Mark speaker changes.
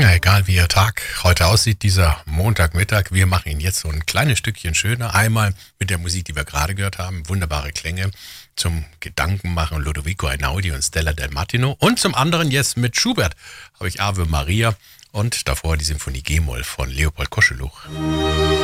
Speaker 1: Ja, egal wie Ihr Tag heute aussieht, dieser Montagmittag, wir machen ihn jetzt so ein kleines Stückchen schöner. Einmal mit der Musik, die wir gerade gehört haben, wunderbare Klänge zum Gedankenmachen, Lodovico Einaudi und Stella Del Martino. Und zum anderen jetzt mit Schubert habe ich Ave Maria und davor die Symphonie G-Moll von Leopold Koscheluch.